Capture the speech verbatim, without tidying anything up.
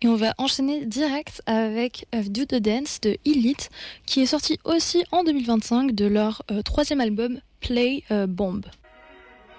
Et on va enchaîner direct avec euh, Do the Dance de Elite, qui est sorti aussi en deux mille vingt-cinq de leur euh, troisième album Play euh, Bomb.